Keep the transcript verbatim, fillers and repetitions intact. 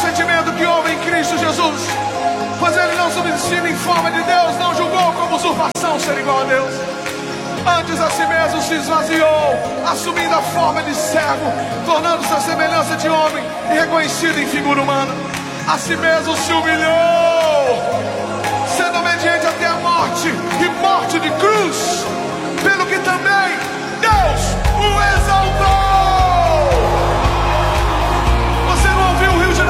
sentimento que houve em Cristo Jesus. Pois ele não subsistiu em forma de Deus, não julgou como usurpação ser igual a Deus. Antes a si mesmo se esvaziou, assumindo a forma de servo, tornando-se a semelhança de homem e reconhecido em figura humana. A si mesmo se humilhou, sendo obediente até a morte, e morte de cruz.